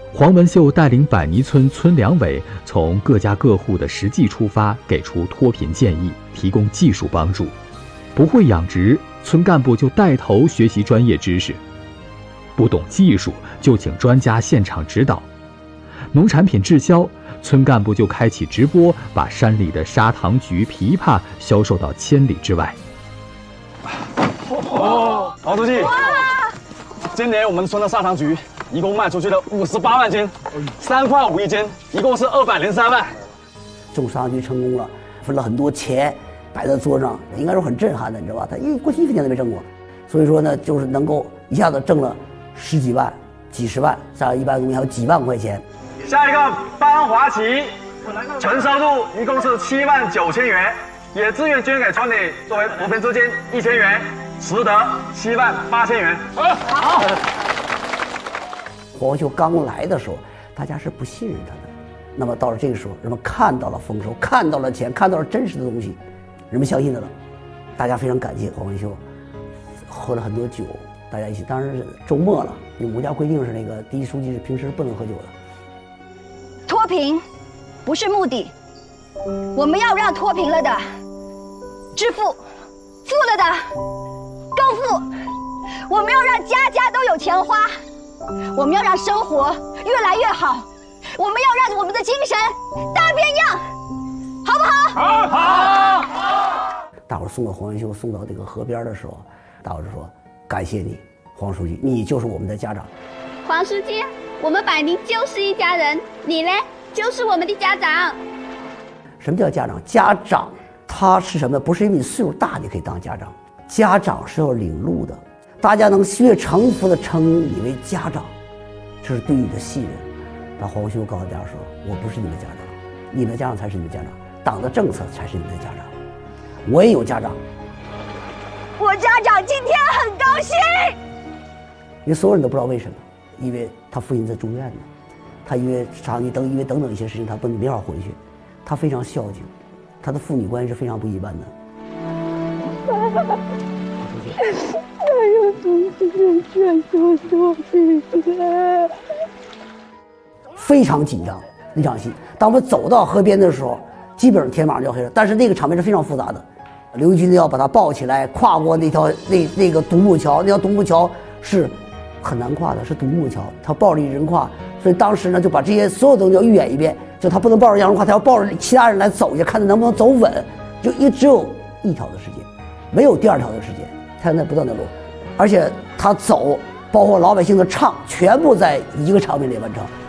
黄文秀带领板泥村村两委从各家各户的实际出发，给出脱贫建议，提供技术帮助。不会养殖，村干部就带头学习专业知识；不懂技术，就请专家现场指导。农产品滞销，村干部就开启直播，把山里的砂糖橘、枇杷销售到千里之外。 王书记，今年我们村的砂糖橘一共卖出去了58万斤，3块5一斤，一共是203万。 种砂糖橘成功了，分了很多钱摆在桌上，应该说很震撼的，你知道吧？他过去1分钱都没挣过，所以说呢，就是能够一下子挣了10几万、几十万，像一般东西还有几万块钱。 下一个班华旗，纯收入一共是7万9千元，也自愿捐给村里作为扶贫资金1000元，实得7万8千元。好。 黄文秀刚来的时候，大家是不信任他的。那么到了这个时候，人们看到了丰收，看到了钱，看到了真实的东西，人们相信他了。大家非常感谢黄文秀，喝了很多酒，大家一起。当然是周末了，因为我们家规定是那个第一书记是平时不能喝酒的。 脱贫不是目的，我们要让脱贫了的致富，富了的更富。我们要让家家都有钱花，我们要让生活越来越好，我们要让我们的精神大变样，好不好？ 好。大伙送到黄文秀送到这个河边的时候，大伙就说：“感谢你，黄书记，你就是我们的家长。” 黄书记，我们百宁就是一家人，你呢，就是我们的家长。 什么叫家长？家长他是什么？不是因为你岁数大你可以当家长，家长是要领路的。大家能越诚服地称你为家长，这是对你的信任。但黄文秀告诉大家说：“我不是你们家长，你们的家长才是你们家长，党的政策才是你们的家长。我也有家长， 我家长今天很高兴。” 因为所有人都不知道为什么，因为他父亲在住院呢，他因为等等一些事情，他没法回去，他非常孝敬，他的父女关系是非常不一般的。 还有同志们劝说脱贫了， 非常紧张那场戏。当我们走到河边的时候，基本上天马上就要黑了，但是那个场面是非常复杂的。刘义军要把他抱起来，跨过那个独木桥，那条独木桥是很难跨的，是独木桥，他抱着一人跨，所以当时呢就把这些所有东西要预演一遍，就他不能抱着一人跨，他要抱着其他人来走一下，看他能不能走稳，就只有一条的时间，没有第二条的时间，他在不断的走，而且他走，包括老百姓的唱，全部在一个场面里完成。